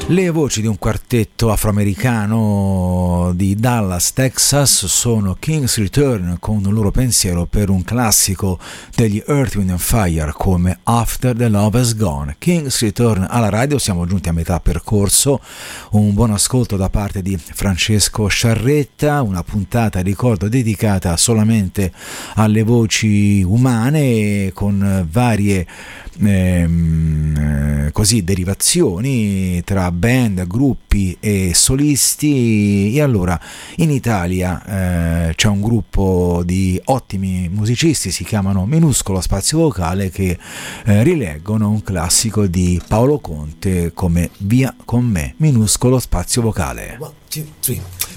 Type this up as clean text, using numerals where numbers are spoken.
Le voci di un quartetto afroamericano di Dallas, Texas sono King's Return con un loro pensiero per un classico degli Earth, Wind and Fire come After the Love Has Gone. King's Return alla radio, siamo giunti a metà percorso, un buon ascolto da parte di Francesco Sciarretta, una puntata, ricordo, dedicata solamente alle voci umane con varie così derivazioni tra band, gruppi e solisti. E allora in Italia c'è un gruppo di ottimi musicisti, si chiamano Minuscolo Spazio Vocale, che rileggono un classico di Paolo Conte come Via con me, Minuscolo Spazio Vocale. 1, 2, 3